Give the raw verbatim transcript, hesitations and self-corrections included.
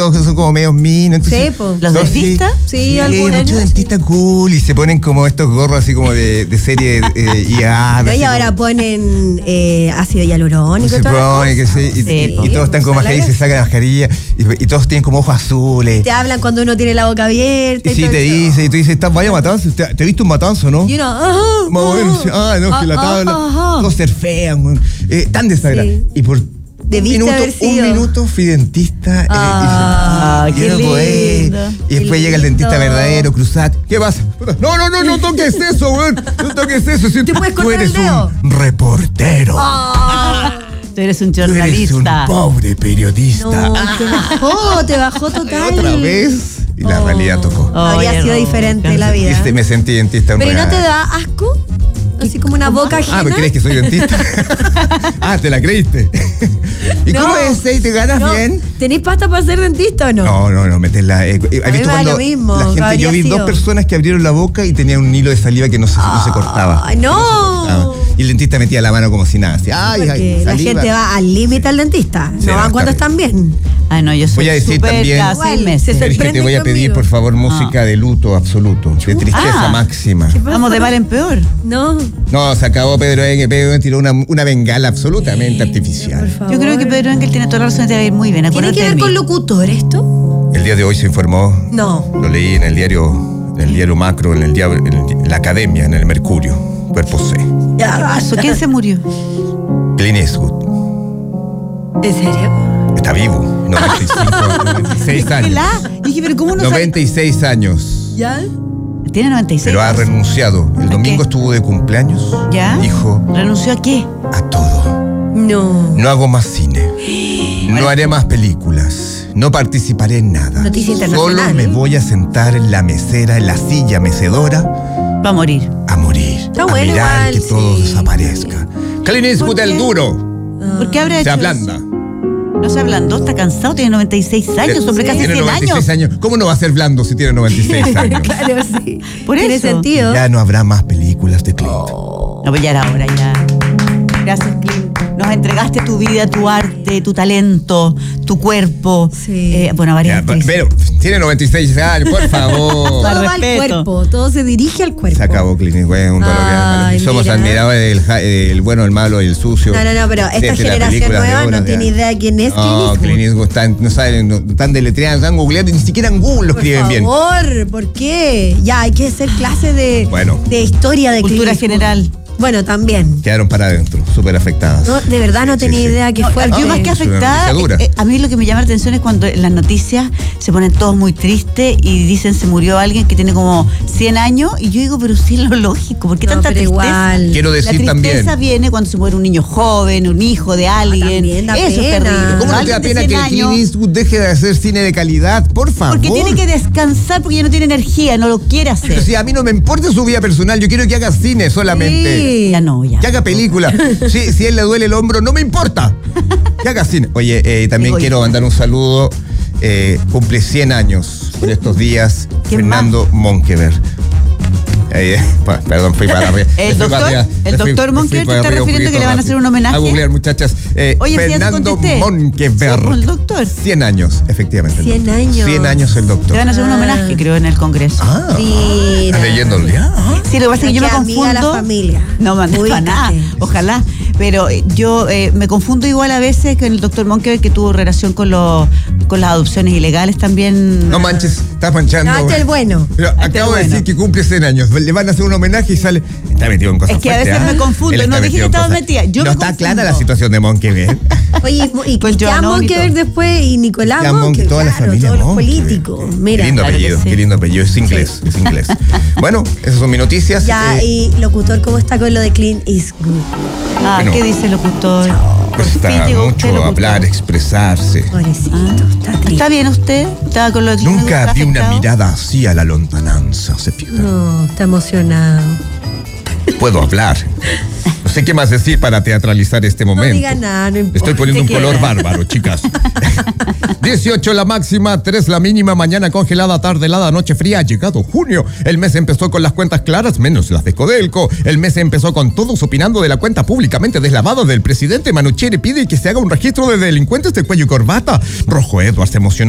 que son como medios minos. Entonces, Sí, po. ¿Los dentistas? Sí, Sí, algunos. muchos dentistas cool y se ponen como estos gorros así como de, de serie eh, I A. No, y ahora ponen eh, ácido hialurónico. se y toda la pone, que cosa. sí, y, Sí, y- po. y todos están con Usa la mascarilla y se sacan la mascarilla y, y todos tienen como ojos azules. Te hablan cuando uno tiene la boca abierta. Y y sí, todo te eso. dice, y tú dices, ¿estás vaya matanza? ¿Te, te viste un matanzo, no? Y uno, ajá, Más o menos, ajá, ah, no, que la ajá, tabla, ajá. todos ser feas, eh, tan desagradable. Sí. Y por un Debiste minuto, haber un sido. minuto fui dentista. Ah, eh, y, qué yo no podía. lindo. Y después Qué llega el dentista lindo. verdadero, cruzat. ¿Qué pasa? No, no, no, no toques eso, weón. No toques eso. Si ¿Te puedes tú cortar eres el dedo? un reportero. Ah, Tú eres un Tú eres un jornalista. pobre periodista. no, te bajó, te bajó total. Otra vez. Y la Oh. realidad tocó. Habría Oye, sido Roca. diferente la vida. Este, me sentí dentista en Pero ¿y no real. te da asco? Así como una boca ajena. Ah, ¿me crees que soy dentista? Ah, ¿te la creíste? ¿Y No. cómo es? ¿Eh? ¿Te ganas No. bien? ¿Tenés pasta para ser dentista o no? No, no, no, meterla. Eh, eh, A ¿Has mí visto me da cuando lo mismo, la gente, habría yo vi sido. dos personas que abrieron la boca y tenían un hilo de saliva que no se, no se cortaba. Ay, no. Ah, y el dentista metía la mano como si nada. Así, ay, Porque ay, la saliva. gente va al límite al dentista. Sí, no no, van está cuando bien. están bien. Ay, no, yo soy Voy a decir súper también- cada seis Igual, meses. se Erika, te sorprende voy a pedir, conmigo. por favor, música de luto absoluto. De tristeza Ah. máxima. Vamos de mal en peor. No. No, se acabó Pedro Engel. Pedro Engel tiró una, una bengala absolutamente artificial. Por favor. Yo creo que Pedro Ángel tiene toda la razón, te va a ir muy bien. ¿Tiene Acuérdate que ver de mí. con locutor esto? El día de hoy se informó, No. lo leí en el diario, en el diario Macro, en el diario, en, el- en la Academia, en el Mercurio, Cuerpo C. Ya ¿Qué pasó? basta. ¿Quién se murió? Clint Eastwood. ¿En serio? Está vivo. noventa y cinco, noventa y seis ¿Qué años. la? Dije, pero ¿cómo no sabe? noventa y seis años. ¿Ya? Tiene noventa y seis. Pero ha renunciado. El ¿A domingo qué? estuvo de cumpleaños. ¿Ya? Dijo ¿Renunció a qué? a todo. No. No hago más cine. No haré más películas. No participaré en nada. Noticia Solo internacional, me ¿eh? voy a sentar en la mesera, en la silla mecedora, Va a morir. a morir. Está a bueno mirar igual, que todo sí. desaparezca. Clint Eastwood ¿Por el qué? duro. ¿Por qué habrá Se hecho ablanda. eso? No se ablandó, está cansado, tiene noventa y seis años, hombre, casi Tiene cien noventa y seis años. años. ¿Cómo no va a ser blando si tiene noventa y seis años? Claro, sí. Por Tiene eso. sentido. Ya no habrá más películas de Clint. No, pues ya era hora, ya. Gracias, Clint. Nos entregaste tu vida, tu arte, tu talento, tu cuerpo. Sí. Eh, bueno, varias Ya, actrices. pero tiene noventa y seis años, por favor. Todo Al va al respeto. cuerpo, todo se dirige al cuerpo. Se acabó Clint Eastwood, es un dolor de alma. Ay, Somos mira. admiradores del, ja- del bueno, el malo y el sucio. No, no, no, pero esta Desde las generación películas de nueva obras no de tiene arte. idea quién es Clint No, Eastwood. Clint Eastwood están, no saben, no, están deletreando, están googleando, ni siquiera en Google lo Por escriben bien. favor, ¿por qué? Ya, hay que hacer clase de, Bueno. de historia de Cultura Clint Eastwood. general. Bueno, también. Quedaron para adentro, súper afectadas. No, de verdad no Sí, tenía sí. idea que No, fuerte. yo más que Es una afectada, noticia dura. eh, eh, a mí lo que me llama la atención es cuando en las noticias se ponen todos muy tristes y dicen se murió alguien que tiene como cien años y yo digo, pero sí es lo lógico, ¿por qué No, tanta pero tristeza? igual. Quiero decir la tristeza también. viene cuando se muere un niño joven, un hijo de alguien. también da Eso es pena. terrible. ¿Cómo no te Alguien da de pena cien que años, Clint Eastwood deje de hacer cine de calidad? Por favor. porque tiene que descansar porque ya no tiene energía, no lo quiere hacer. Pero si a mí no me importa su vida personal, yo quiero que haga cine solamente. Sí. Ya no, ya. Que haga película. Si, si a él le duele el hombro, no me importa. Que haga cine. Oye, eh, también Egoísta. quiero mandar un saludo. Eh, cumple cien años por estos días ¿Quién Fernando Monkever. Eh, eh, pa- perdón, fui para arriba. ¿El Me fui doctor? para arriba. ¿El Me fui- doctor me fui Monkever te para está arriba un refiriendo que poquito le van a rápido. hacer un homenaje? A googlear, muchachas. Eh, Oye, sí, ya te Fernando contesté. Monkever. Sí, pues, el doctor. cien años, efectivamente. el cien doctor. años. cien años el doctor. Le van a hacer un Ah. homenaje, creo, en el Congreso. Ah, Mira. ¿estás leyendo el día? Ah. Sí, lo que pasa es que yo me Qué amiga confundo. la familia. No, man, para Ubícate. nada, ojalá. Pero eh, yo eh, me confundo igual a veces con el doctor Monkever que tuvo relación con, los con las adopciones ilegales también. No manches, estás manchando. No, este es el bueno. Pero Este acabo es de bueno. decir que cumple cien años. Le van a hacer un homenaje y sale. Está metido en cosas Es que a fuertes, veces ¿ah? me confundo, Él está no dije metido que en estaba cosas- metida, yo no me está confundo. clara la situación de Monkever. Oye, y Pues Cristian Joanón y Monkever todo. después y Nicolás Cristian Monk, Monkever, toda la claro, familia todos los Monkever. políticos. Mira. Qué lindo claro que apellido, sí. qué lindo apellido. Es inglés, es inglés. Bueno, esas son mis noticias. Ya, Eh, y locutor, ¿cómo está con lo de Clint Eastwood? Ah, Bueno. ¿qué dice el locutor? Por cuesta fin llegó usted, mucho locutor. hablar, expresarse. Pobrecito, está triste. ¿Está bien usted? ¿Está con lo que Nunca está vi una afectado? mirada así a la lontananza, se pierde. No, está emocionado. Puedo hablar. No sé qué más decir para teatralizar este momento. diga nada, no importa. Estoy poniendo un Te color queda. bárbaro, chicas. dieciocho la máxima, tres la mínima, mañana congelada, tarde helada, noche fría. Ha llegado junio. El mes empezó con las cuentas claras, menos las de Codelco. El mes empezó con todos opinando de la cuenta públicamente deslavada del presidente. Manuccioni pide que se haga un registro de delincuentes de cuello y corbata. Rojo Edwards emocionado